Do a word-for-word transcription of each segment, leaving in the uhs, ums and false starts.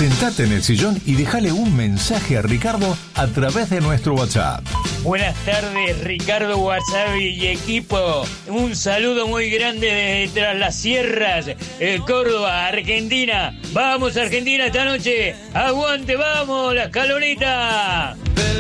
Sentate en el sillón y déjale un mensaje a Ricardo a través de nuestro WhatsApp. Buenas tardes, Ricardo Wasabi y equipo. Un saludo muy grande desde Tras las Sierras, eh, Córdoba, Argentina. Vamos, Argentina, esta noche. Aguante, vamos, la escaloneta.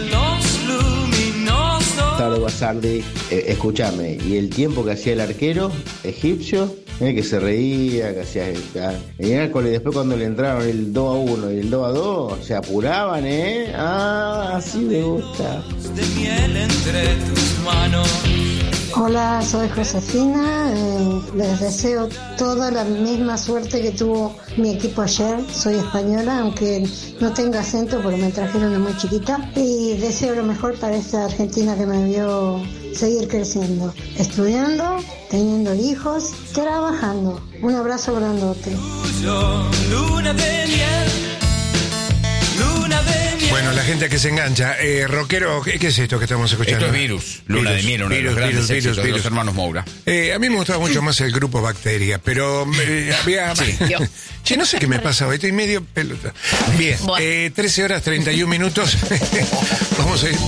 Tarde Wasabi, eh, escúchame, y el tiempo que hacía el arquero egipcio, eh, que se reía, que hacía el, el miércoles, después cuando le entraron el dos a uno y el dos a dos, se apuraban, ¿eh? Ah, así me gusta. De miel entre tus manos. Hola, soy Josefina, eh, les deseo toda la misma suerte que tuvo mi equipo ayer. Soy española, aunque no tenga acento porque me trajeron de muy chiquita, y deseo lo mejor para esta Argentina que me vio seguir creciendo, estudiando, teniendo hijos, trabajando. Un abrazo grandote. Luna de miel, luna de miel. Bueno, la gente que se engancha. Eh, rockero, ¿qué, ¿qué es esto que estamos escuchando? Esto es Virus, Luna virus, de Miel, uno virus, de los grandes virus, éxitos virus, de los virus. hermanos Moura. Eh, a mí me gustaba mucho más el grupo Bacteria, pero eh, había... Sí. Che, no sé qué me pasa hoy, estoy medio pelota. Bien, eh, trece horas treinta y un minutos. Vamos a ir...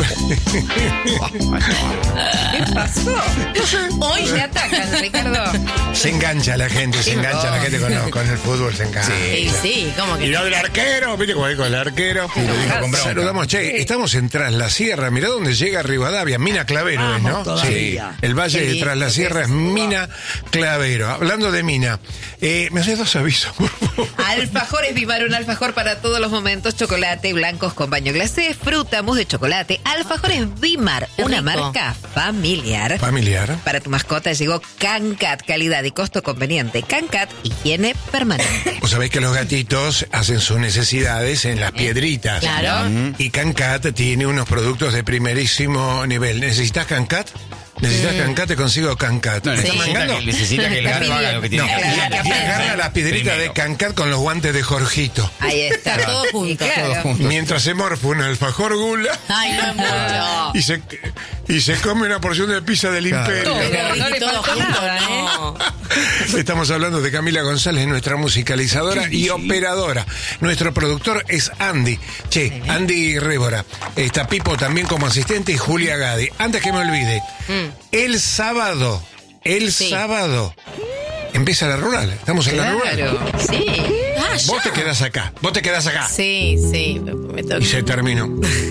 ¿Qué pasó? Hoy me atacan, Ricardo. Se engancha la gente, se engancha la gente con, con el fútbol, se engancha. Sí, sí, ¿cómo que Y no? lo del arquero, viste cómo dijo el arquero. Y lo dijo con bronca. Saludamos, che, estamos en Tras la Sierra, mirá dónde llega Rivadavia, Mina Clavero, es, ¿no? Sí. El valle Qué de lindo Tras la que Sierra es es. Mina Clavero. Hablando de Mina, eh, me haces dos avisos, por favor. Alfajores Vivaro, un alfajor para todos los momentos, chocolate, blancos con baño glacé, fruta, mousse de chocolate. Alfajores Vimar, una rico. marca familiar. Familiar. Para tu mascota llegó Cancat, calidad y costo conveniente. Cancat, higiene permanente. Vos sabéis que los gatitos hacen sus necesidades en las piedritas. Claro. Y Cancat tiene unos productos de primerísimo nivel. ¿Necesitas Cancat? ¿Necesitas Cancat? Te consigo Cancat. No, ¿Me estás necesita, mangando? que, necesita que el Está gato haga lo que tiene No, que hacer. Claro. y agarra la piedrita Primero. de Cancat con los guantes de Jorgito. Ahí está. Todo junto. Claro. Todos juntos. Mientras se morfa un alfajor gula Ay, no es mucho. y se, y se come una porción de pizza del Claro. Imperio. Pero No le Ricky, todo faltó junto, nada, no. Estamos hablando de Camila González, nuestra musicalizadora y operadora. Nuestro productor es Andy. Che, Andy Rébora. Está Pipo también como asistente y Julia Gadi. Antes que me olvide, el sábado, el Sí. sábado, empieza la rural. Estamos en la rural. Claro, sí. Ah, Vos ya. te quedás acá, vos te quedás acá. Sí, sí. Me toca. Y se terminó.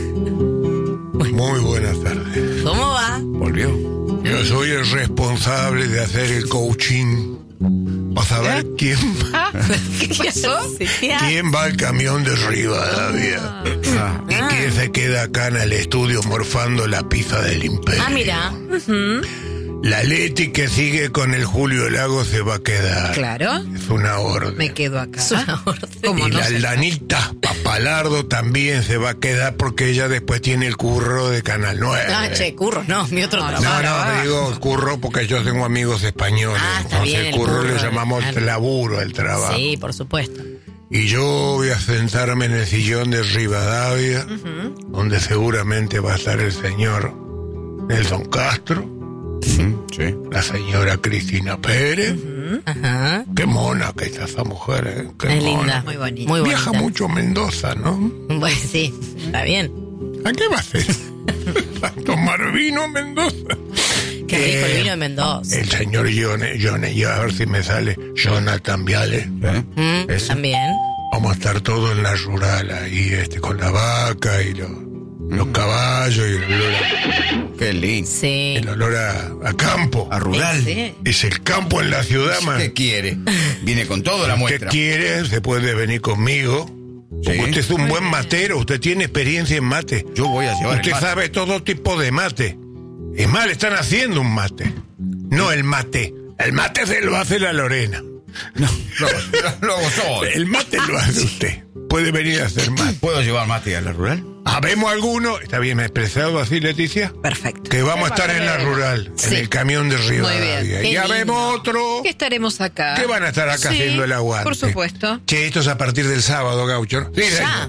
Muy buenas tardes. ¿Cómo va? Volvió. Yo soy el responsable de hacer el coaching. Vas a ver quién, ¿Qué pasó? quién va al camión de Rivadavia. Ah. Y quién se queda acá en el estudio morfando la pizza del Imperio. Ah, mira. La Leti que sigue con el Julio Lago se va a quedar. Claro. Es una orden. Me quedo acá. Es una orden. ¿Cómo Y no la sé? Aldanita Papalardo también se va a quedar porque ella después tiene el curro de Canal nueve. Ah, che, curro, no, mi otro No, trabajo. No, no, digo curro porque yo tengo amigos españoles. Ah, está Entonces bien, el el curro curro, le llamamos claro. laburo, el trabajo. Sí, por supuesto. Y yo voy a sentarme en el sillón de Rivadavia, donde seguramente va a estar el señor Nelson Castro, Sí. la señora Cristina Pérez. Ajá. Qué mona que está esa mujer, ¿eh? Qué Es mona. linda. Muy bonita. Muy bonita. Viaja mucho a Mendoza, ¿no? Bueno, sí, está bien. ¿A qué va a hacer? ¿A tomar vino a Mendoza? Qué rico el Eh, vino de Mendoza. El señor Johnny, Johnny, a ver si me sale Jonathan Viale. ¿Eh? Mm, Eso. también. Vamos a estar todos en la rural ahí, este, con la vaca y los, los caballos y el olor a, Qué lindo. Sí. el olor a, a campo. A rural. Sí. Es el campo en la ciudad, man. ¿Qué quiere? Viene con todo la ¿Qué muestra. quiere? Se puede venir conmigo. Porque Sí. usted es un buen matero, usted tiene experiencia en mate. Yo voy a llevar el Usted mate. sabe todo tipo de mate. Es más, le están haciendo un mate. No el mate. El mate se lo hace la Lorena. No, lo, lo- lo hago solo. El mate lo hace usted. Puede venir a hacer mate. ¿Puedo llevar mate a la rural? Habemos alguno, está bien me he expresado así, Leticia, Perfecto. que vamos a estar en la rural, Sí. en el camión de Rivadavia. Muy bien. Y Qué habemos otro Que estaremos acá. que van a estar acá Sí, haciendo el aguante. Por supuesto. Che, esto es a partir del sábado, Gaucho, ¿no? Sí, Ya. señor.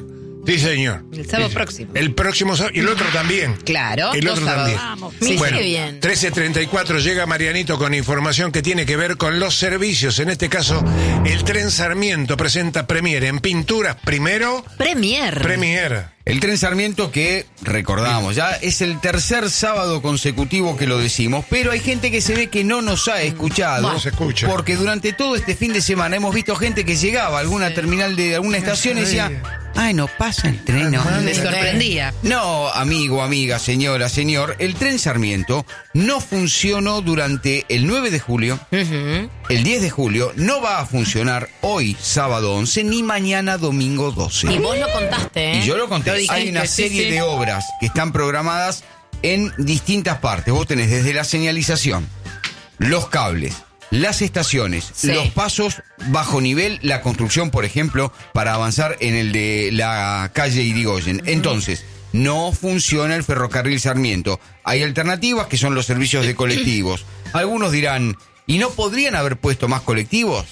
Sí, señor. El sábado Sí, próximo. El próximo sábado. Y el otro también. Claro, El dos otro sábados. también. Vamos, Sí. mira Bueno, qué bien. trece treinta y cuatro llega Marianito con información que tiene que ver con los servicios. En este caso, el Tren Sarmiento presenta Premier en pinturas. Primero, Premier. Premier. El Tren Sarmiento que, recordamos, ya es el tercer sábado consecutivo que lo decimos, pero hay gente que se ve que no nos ha escuchado. No se escucha. Porque durante todo este fin de semana hemos visto gente que llegaba a alguna terminal de alguna estación y decía, ay, no pasa el tren, no. Me sorprendía. No, amigo, amiga, señora, señor, el Tren Sarmiento no funcionó durante el nueve de julio, Ujú. el diez de julio, no va a funcionar hoy, sábado once, ni mañana, domingo doce. Y vos lo contaste, ¿eh? Y yo lo conté. Lo dijiste, Hay una sí, serie sí. de obras que están programadas en distintas partes. Vos tenés desde la señalización, los cables, las estaciones, Sí. los pasos bajo nivel, la construcción, por ejemplo, para avanzar en el de la calle Irigoyen. Entonces, no funciona el ferrocarril Sarmiento. Hay alternativas que son los servicios de colectivos. Algunos dirán, ¿y no podrían haber puesto más colectivos?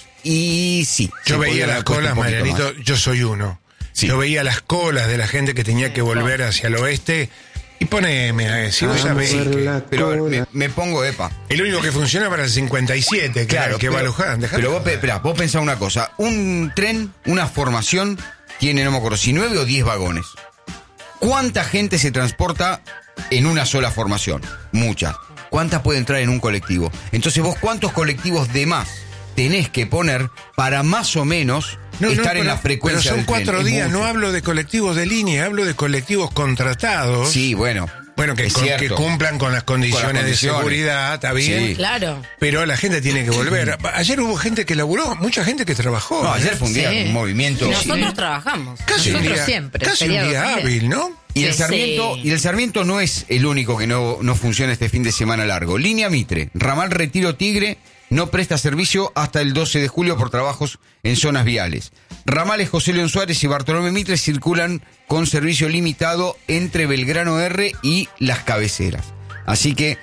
Y sí. Yo se veía podrían las haber puesto colas, un poquito Marianito, más. yo soy uno. Sí. Yo veía las colas de la gente que tenía que volver hacia el oeste. Y poneme, a ver, si vos sabés que Pero a ver, me, me pongo epa. el único que funcionaba era el cincuenta y siete, que Claro, era el que va a pero, Luján. Dejate pero vos, joder. pe- esperá, vos pensá una cosa. Un tren, una formación, tiene, no me acuerdo, si nueve o diez vagones. ¿Cuánta gente se transporta en una sola formación? Muchas. ¿Cuántas puede entrar en un colectivo? Entonces vos, ¿cuántos colectivos de más tenés que poner para más o menos No, no, estar en pero- la frecuencia Pero son del tren? cuatro Es días, mucho. no hablo de colectivos de línea, hablo de colectivos contratados. Sí, bueno. Bueno, que, es con- que cierto. cumplan con las condiciones, Con las condiciones. de seguridad, está bien. Sí. Claro. Pero la gente tiene que volver. Ayer hubo gente que laburó, mucha gente que trabajó. No, ayer fue un día Sí. de un movimiento. Y nosotros trabajamos. Casi un Nosotros día, siempre, casi un feriado día también. hábil, ¿no? Y el Sí. Sarmiento, y el Sarmiento no es el único que no, no funciona este fin de semana largo. Línea Mitre, ramal Retiro Tigre, no presta servicio hasta el doce de julio por trabajos en zonas viales. Ramales José León Suárez y Bartolomé Mitre circulan con servicio limitado entre Belgrano R y Las Cabeceras. Así que,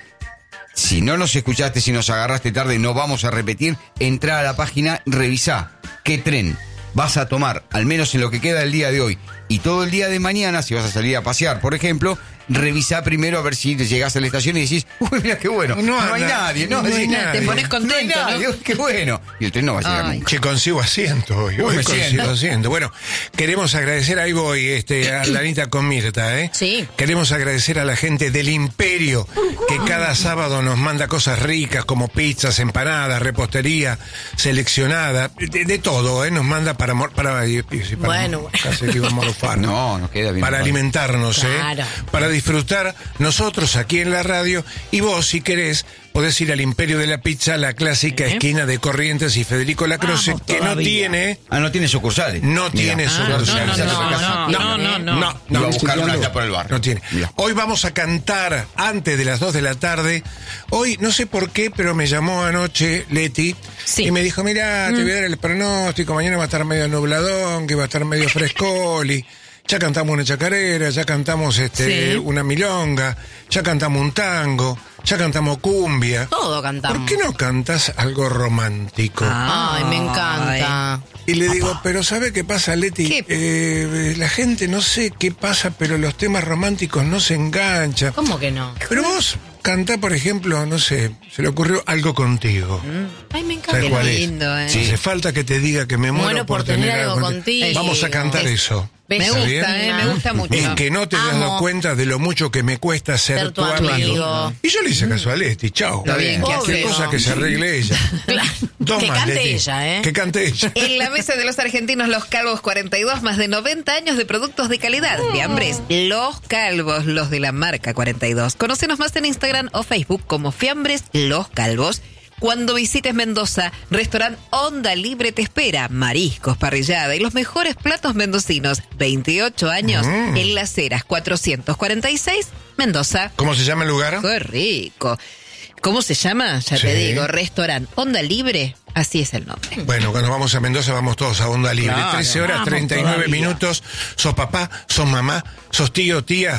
si no nos escuchaste, si nos agarraste tarde, no vamos a repetir, entrá a la página, revisá qué tren vas a tomar, al menos en lo que queda del día de hoy, y todo el día de mañana, si vas a salir a pasear, por ejemplo, revisá primero a ver si te llegás a la estación y decís, uy, mira qué bueno, No, no, hay no, nadie, no, no hay decís, nadie. Te pones contento, no hay nadie, ¿no? uy, qué bueno. Y el tren no va a llegar Ay. nunca. Che, consigo asiento hoy. Uy, Hoy me consigo siento. asiento. Bueno, queremos agradecer, ahí voy, este, a Lanita con Mirta, ¿eh? Sí. Queremos agradecer a la gente del Imperio, que cada sábado nos manda cosas ricas como pizzas, empanadas, repostería seleccionada, de, de todo, ¿eh? Nos manda para... mor- para, y- y- sí, para Bueno, mor- casi digo morfar, ¿no? No, nos queda bien. Para alimentarnos, Claro. ¿eh? Para disfrutar nosotros aquí en la radio. Y vos, si querés, podés ir al Imperio de la Pizza, la clásica ¿Eh? esquina de Corrientes y Federico Lacroce, Vamos que no todavía. tiene... Ah, no tiene sucursales. No Mira. tiene Ah, sucursales. no, no, no, no, no, no. No, Iba no. a buscar una allá por el barrio. No tiene. Mira. Hoy vamos a cantar antes de las dos de la tarde. Hoy, no sé por qué, pero me llamó anoche Leti Sí. y me dijo, mira, te voy a dar el pronóstico, mañana va a estar medio nubladón, que va a estar medio frescoli. Ya cantamos una chacarera, ya cantamos este Sí. una milonga, ya cantamos un tango, ya cantamos cumbia. Todo cantamos. ¿Por qué no cantas algo romántico? Ay, me encanta. Y le digo, pero ¿sabe qué pasa, Leti? ¿Qué? Eh, la gente no sé qué pasa, pero los temas románticos no se enganchan. ¿Cómo que no? Pero vos cantá, por ejemplo, no sé, se le ocurrió Algo Contigo. Ay, me ¿Sabes encanta. cuál es? lindo, ¿eh? No hace falta que te diga que me muero, por tener algo contigo. Vamos a cantar Es- eso. Me Bellísima. gusta, ¿eh? Me gusta mucho. Es que no te has dado Amo. cuenta de lo mucho que me cuesta ser, Ser tu tu amigo. amigo. Y yo le hice caso a Leti, chao. Está bien, Cualquier obvio. cosa que se arregle ella. Claro. Dos Que más, cante Leti. ella, ¿eh? Que cante ella. En la mesa de los argentinos Los Calvos cuarenta y dos, más de noventa años de productos de calidad. Fiambres Los Calvos, los de la marca cuarenta y dos. Conócenos más en Instagram o Facebook como Fiambres Los Calvos. Cuando visites Mendoza, restaurante Onda Libre te espera. Mariscos, parrillada y los mejores platos mendocinos. veintiocho años Mm. en Las Heras cuatrocientos cuarenta y seis, Mendoza. ¿Cómo se llama el lugar? ¡Qué rico! ¿Cómo se llama? Ya Sí. te digo, restaurante Onda Libre. Así es el nombre. Bueno, cuando vamos a Mendoza vamos todos a Onda Libre. Claro, trece horas, vamos treinta y nueve todavía. minutos. Sos papá, sos mamá, sos tío, tía.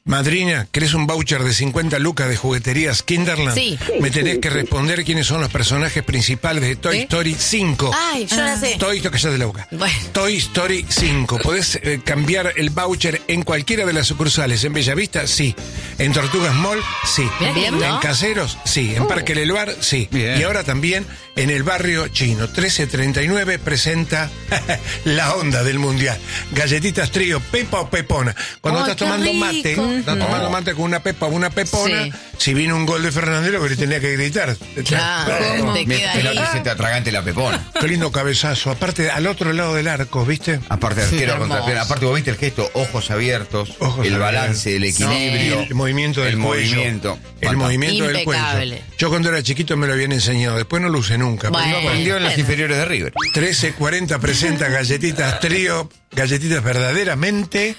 Madrina, ¿querés un voucher de cincuenta lucas de jugueterías Kinderland? Sí. Me tenés que responder quiénes son los personajes principales de Toy ¿Sí? Story cinco. Ay, yo la sé. Toy Story, cállate la boca. Bueno. Toy Story cinco. ¿Podés eh, cambiar el voucher en cualquiera de las sucursales? ¿En Bellavista? Sí. ¿En Tortugas Mall? Sí. Mirá qué lindo. ¿En Caseros? Sí. ¿En Parque Leluar? Sí. Bien. Y ahora también en el barrio chino. trece treinta y nueve presenta la onda del mundial. Galletitas trío, pepa o pepona. Cuando Ay, estás qué tomando rico. mate, estás tomando mate con una pepa o una pepona, Sí. si viene un gol de Fernández, lo que le tenía que gritar. Claro, Oh, te Me- queda pero ahí. que se te atragante la pepona. qué lindo cabezazo. Aparte, al otro lado del arco, ¿viste? Aparte de arquero Sí, contra hermoso. pierna. Aparte vos viste el gesto, ojos abiertos, Ojos el abiertos. balance, el equilibrio. El movimiento del el cuello. movimiento. El Fantástico. movimiento del Impecable. cuello. Yo cuando era chiquito me lo habían enseñado. Después no lo usé nunca. Bueno. Pero Lo aprendió en las Bueno. inferiores de River. trece cuarenta presenta galletitas trío, galletitas verdaderamente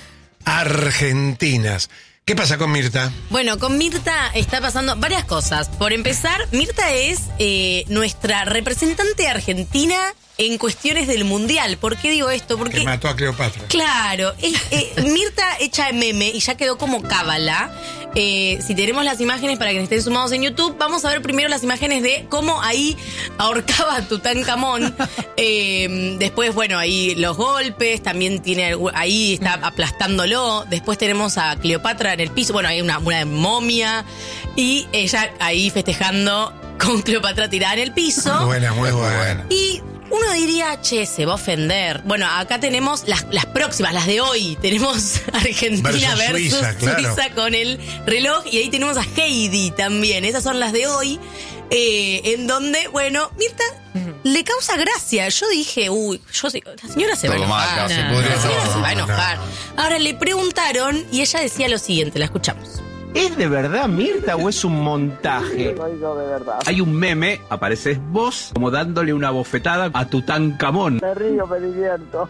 argentinas. ¿Qué pasa con Mirta? Bueno, con Mirta está pasando varias cosas. Por empezar, Mirta es eh, nuestra representante argentina en cuestiones del mundial. ¿Por qué digo esto? Que Porque mató a Cleopatra. claro, es, eh, Mirta hecha de meme y ya quedó como cábala. Eh, si tenemos las imágenes para que estén sumados en YouTube, vamos a ver primero las imágenes de cómo ahí ahorcaba a Tutankamón. Eh, después, bueno, ahí los golpes, también tiene algu- ahí está aplastándolo. Después tenemos a Cleopatra en el piso, bueno, hay una, una momia y ella ahí festejando con Cleopatra tirada en el piso. Buena, muy buena. Y uno diría, che, se va a ofender. Bueno, acá tenemos las, las próximas, las de hoy. Tenemos Argentina Versus versus, Suiza, claro. Suiza con el reloj. Y ahí tenemos a Heidi también. Esas son las de hoy. Eh, en donde, bueno, Mirta le causa gracia. Yo dije, uy, yo sí, la señora se va a Todo enojar. mal, se La pudrió señora todo. se va a No, enojar. Ahora le preguntaron y ella decía lo siguiente, la escuchamos. ¿Es de verdad Mirta o es un montaje? Lo digo de verdad. Hay un meme, apareces vos como dándole una bofetada a Tutankamón. Me río, me divierto.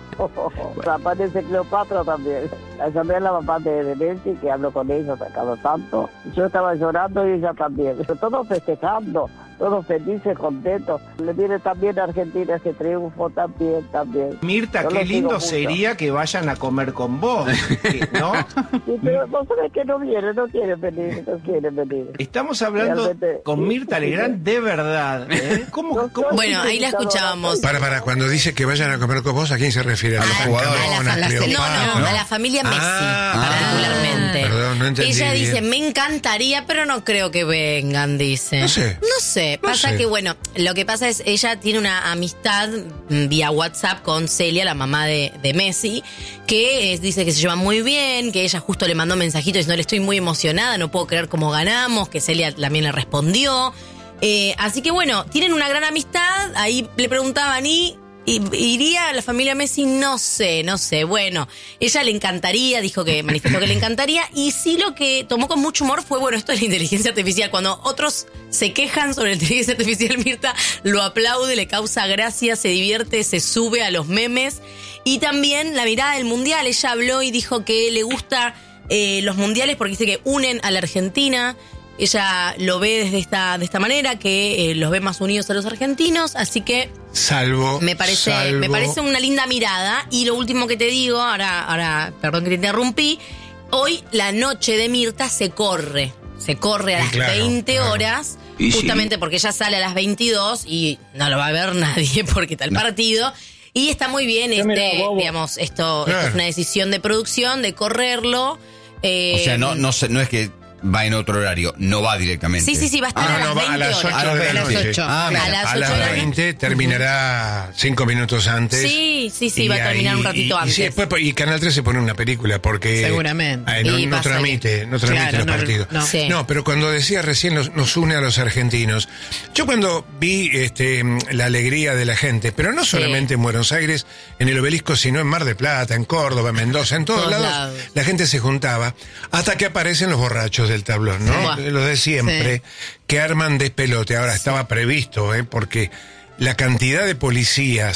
Aparece Cleopatra también. También la mamá de, de Messi, que hablo con ella cada tanto. Yo estaba llorando y ella también. Todos festejando, todos felices, contentos. Le viene también a Argentina ese triunfo también, también. Mirta, Yo qué lo sigo lindo mucho. sería que vayan a comer con vos, que- ¿no? Sí, pero vos sabés que no viene, no quiere venir, no quiere venir. Estamos hablando Realmente, con sí, Mirta sí, Legrand de verdad. ¿eh? ¿Cómo, cómo? Bueno, ahí la escuchábamos. Para, para, cuando dice que vayan a comer con vos, ¿a quién se refiere? A los Tutankamón, jugadores. A la, a fa- Cleopatra, no, no, a la familia Messi, Ah, particularmente. perdón, no entendí Ella dice, bien. me encantaría, pero no creo que vengan, dice. No sé. No sé, No pasa sé. que, bueno, lo que pasa es, ella tiene una amistad mm, vía WhatsApp con Celia, la mamá de, de Messi, que es- dice que se llevan muy bien, que ella justo le mandó mensajitos diciendo, le estoy muy emocionada, no puedo creer cómo ganamos, que Celia también le respondió. Eh, así que bueno, tienen una gran amistad, ahí le preguntaban, ¿y y- iría a la familia Messi? No sé, no sé. Bueno, ella le encantaría, dijo que manifestó que le encantaría. Y sí, lo que tomó con mucho humor fue, bueno, esto de la inteligencia artificial. Cuando otros se quejan sobre la inteligencia artificial, Mirta lo aplaude, le causa gracia, se divierte, se sube a los memes. Y también la mirada del mundial. Ella habló y dijo que le gusta eh, los mundiales porque dice que unen a la Argentina. Ella lo ve desde esta, de esta manera, que eh, los ve más unidos a los argentinos. Así que Salvo. me parece, salvo- me parece una linda mirada. Y lo último que te digo, ahora, ahora, perdón que te interrumpí, hoy la noche de Mirta se corre. Se corre a Sí, las claro, veinte claro. horas, Y sí. justamente porque ella sale a las veintidós y no lo va a ver nadie porque está el partido. Y está muy bien, Ya mirá, este, bobo. digamos, esto, esto Claro. es una decisión de producción, de correrlo. eh, O sea, no, no, se- no es que va en otro horario, no va directamente. Sí, sí, sí, va a estar Ah, a las no, va a veinte las horas. ocho de la noche. ocho. Ah, a las A ocho las de la noche. veinte terminará cinco minutos antes. Sí, sí, sí, Y va a terminar ahí- un ratito y- y antes. sí, después, y Canal tres se pone una película porque Seguramente. ah, no, Y no pasa transmite, no transmite Claro, los no, partidos. no. Sí. No, pero cuando decía recién nos, nos une a los argentinos, yo cuando vi este, la alegría de la gente, pero no solamente en Buenos Aires, en el Obelisco, sino en Mar del Plata, en Córdoba, en Mendoza, en todos Todos lados, lados. la gente se juntaba hasta que aparecen los borrachos del tablón, ¿no? Buah. Los de siempre, que arman despelote. Ahora estaba previsto, ¿eh? Porque la cantidad de policías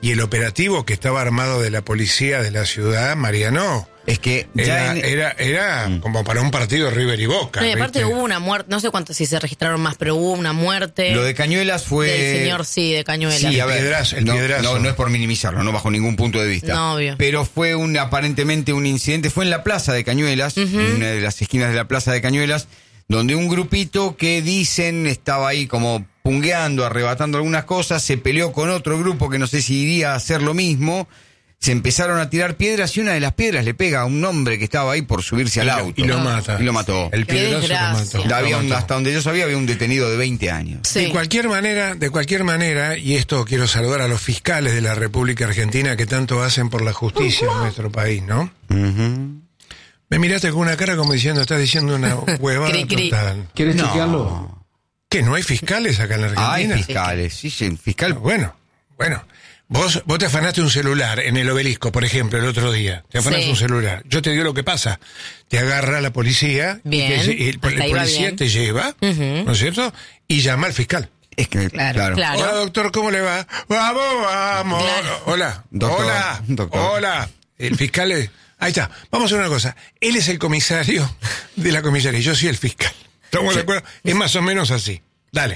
y el operativo que estaba armado de la policía de la ciudad, Mariano, es que ya era, en... era, era mm. como para un partido River y Boca. No, y aparte ¿viste? hubo una muerte, no sé cuántos si se registraron más, pero hubo una muerte. Lo de Cañuelas fue... Del señor, sí, de Cañuelas. Sí, a ver, el piedrazo, el no, piedrazo. No, no es por minimizarlo, no bajo ningún punto de vista. No, obvio. Pero fue un, aparentemente un incidente, fue en la plaza de Cañuelas, uh-huh. en una de las esquinas de la plaza de Cañuelas, donde un grupito que dicen estaba ahí como pungueando, arrebatando algunas cosas, se peleó con otro grupo que no sé si iría a hacer lo mismo. Se empezaron a tirar piedras y una de las piedras le pega a un hombre que estaba ahí por subirse al auto. Y lo mata. Y lo mató. El piedrazo lo mató. Había lo un, mató. hasta donde yo sabía había un detenido de veinte años. Sí. De cualquier manera, de cualquier manera, y esto quiero saludar a los fiscales de la República Argentina que tanto hacen por la justicia en nuestro país, ¿no? Uh-huh. Me miraste con una cara como diciendo, estás diciendo una huevada cri, cri. total. ¿Quieres No. chequearlo? ¿Qué? ¿No hay fiscales acá en la Argentina? Hay fiscales, sí, sí, fiscal. Bueno, bueno. Vos, vos te afanaste un celular en el Obelisco, por ejemplo, el otro día. Te afanaste Sí. un celular. Yo te digo lo que pasa. Te agarra la policía. Bien. Y, te- y el, Hasta el ahí va policía bien. te lleva, Ujú. ¿no es cierto? Y llama al fiscal. Es que, Claro, claro. claro. Hola, doctor, ¿cómo le va? Vamos, vamos. Claro. Hola, Doctor, hola, doctor. hola. El fiscal es... Ahí está. Vamos a hacer una cosa. Él es el comisario de la comisaría. Yo soy el fiscal. ¿Estamos de acuerdo? Es más o menos así. Dale.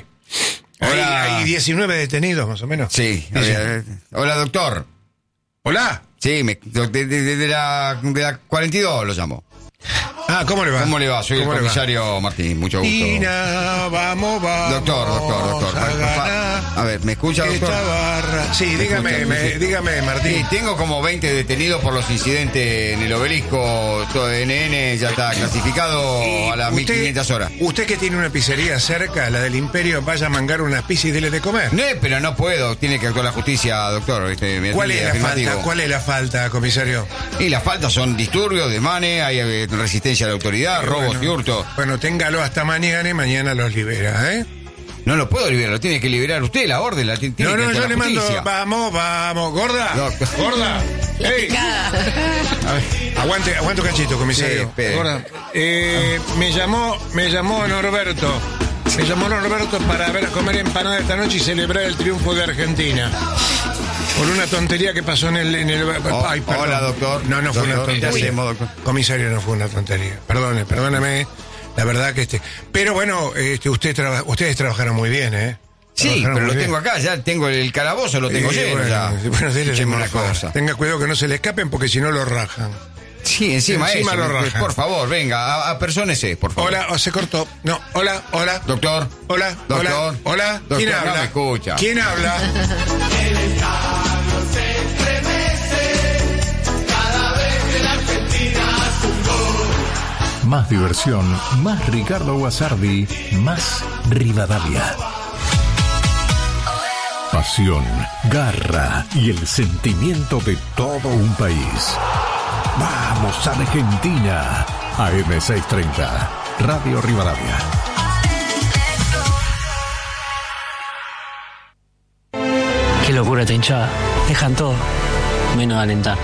Hola. Hay, hay diecinueve detenidos, más o menos. Sí. a ver, hola, doctor. Hola. Sí, me, de, de- de- de la, de la cuarenta y dos lo llamo. Ah, ¿cómo le va? ¿Cómo le va? Soy el ¿Cómo le va? comisario Martín, mucho gusto. Tina, vamos, vamos. Doctor, doctor, doctor. a pa- pa- ganar A ver, ¿me escucha, doctor? esta barra. Sí, dígame, escucha, me- sí. dígame, Martín. Sí, tengo como veinte detenidos por los incidentes en el Obelisco. Todo N N ya está clasificado Y a las mil quinientas horas. Usted que tiene una pizzería cerca, la del Imperio, vaya a mangar unas pizzas y dele de comer. No, pero no puedo. Tiene que actuar la justicia, doctor. Este, me ¿Cuál atiende es la afirmativo. falta? ¿Cuál es la falta, comisario? Y las faltas son disturbios, desmanes, hay eh, resistencia a la autoridad, robos Bueno, y hurtos. Bueno, téngalo hasta mañana y mañana los libera, ¿eh? No lo puedo liberar, lo tiene que liberar usted, la orden, la tiene No, que no, actuar yo la le mando. justicia. Vamos, vamos. ¿Gorda? No. ¿Gorda? ¡Ey! A ver. Aguante, aguante un cachito, Sí, comisario. espere. Gorda. Eh, me llamó, me llamó Norberto. Me llamó Norberto para ver comer empanada esta noche y celebrar el triunfo de Argentina. Por una tontería que pasó en el... En el Oh, ay, perdón. hola, doctor. No, no fue una Doctor, tontería. ¿qué hacemos, doctor? Comisario, no fue una tontería. Perdone, perdóneme. La verdad que este... Pero bueno, este, usted traba- ustedes trabajaron muy bien, ¿eh? Sí, Trabajaron pero muy lo bien. tengo acá, ya tengo el calabozo, lo tengo Sí, lleno bueno, ya. bueno, dele Escucheme de una mejor. cosa. Tenga cuidado que no se le escapen porque si no lo rajan. Sí, encima, Encima eso. lo rajan. Por favor, venga, a- apersónese, por favor. Hola, o se cortó. No, hola, hola. Doctor. Hola, Doctor. hola, hola. Doctor, ¿Quién no habla? me escucha. ¿Quién habla? Más diversión, más Ricardo Guasardi, más Rivadavia. Pasión, garra y el sentimiento de todo un país. ¡Vamos, Argentina! A M seiscientos treinta, Radio Rivadavia. Qué locura esta hinchada. Dejan todo, menos alentar.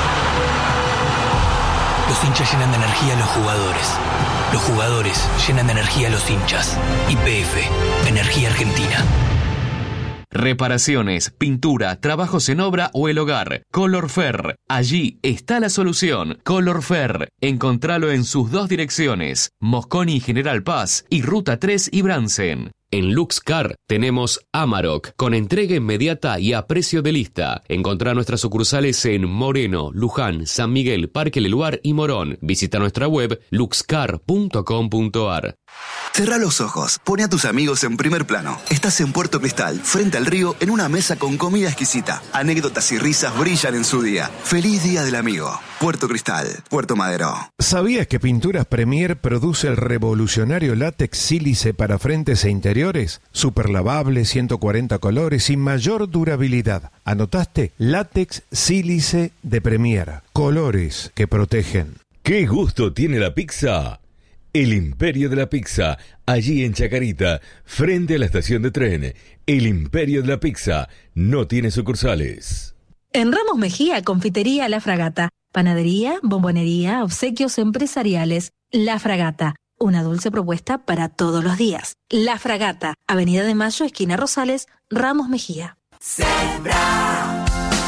Los hinchas llenan de energía a los jugadores. Los jugadores llenan de energía a los hinchas. Y P F, Energía Argentina. Reparaciones, pintura, trabajos en obra o el hogar. Colorfer. Allí está la solución. Colorfer. Encontralo en sus dos direcciones. Mosconi y General Paz y Ruta tres y Bransen. En Luxcar tenemos Amarok, con entrega inmediata y a precio de lista. Encontrá nuestras sucursales en Moreno, Luján, San Miguel, Parque Leluar y Morón. Visita nuestra web luxcar punto com punto ar. Cerrá los ojos, pone a tus amigos en primer plano. Estás en Puerto Cristal, frente al río, en una mesa con comida exquisita. Anécdotas y risas brillan en su día. ¡Feliz Día del Amigo! Puerto Cristal, Puerto Madero. ¿Sabías que Pinturas Premier produce el revolucionario látex sílice para frentes e interiores? Super lavable, ciento cuarenta colores y mayor durabilidad. ¿Anotaste? Látex sílice de Premier. Colores que protegen. ¿Qué gusto tiene la pizza? El Imperio de la Pizza, allí en Chacarita, frente a la estación de tren. El Imperio de la Pizza no tiene sucursales. En Ramos Mejía, Confitería La Fragata. Panadería, bombonería, obsequios empresariales. La Fragata. Una dulce propuesta para todos los días. La Fragata. Avenida de Mayo, esquina Rosales, Ramos Mejía. Sembra,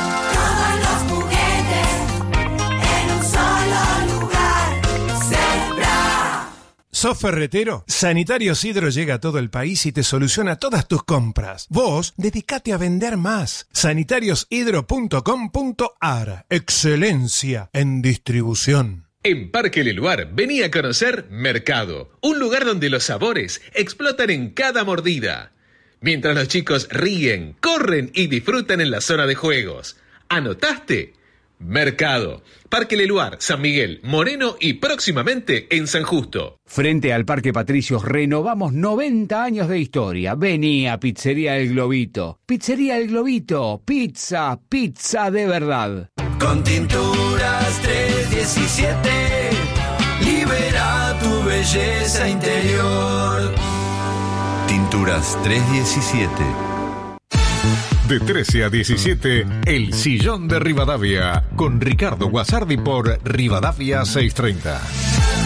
¿Sos ferretero? Sanitarios Hidro llega a todo el país y te soluciona todas tus compras. Vos, dedicate a vender más. sanitarios hidro punto com punto ar. Excelencia en distribución. En Parque Leluar, vení a conocer Mercado, un lugar donde los sabores explotan en cada mordida. Mientras los chicos ríen, corren y disfrutan en la zona de juegos. ¿Anotaste? Mercado, Parque Leluar, San Miguel, Moreno y próximamente en San Justo. Frente al Parque Patricios renovamos noventa años de historia. Vení a Pizzería El Globito. Pizzería El Globito, pizza, pizza de verdad. Con Tinturas trescientos diecisiete, libera tu belleza interior. Tinturas trescientos diecisiete. De trece a diecisiete, El Sillón de Rivadavia, con Ricardo Guasardi por Rivadavia seiscientos treinta.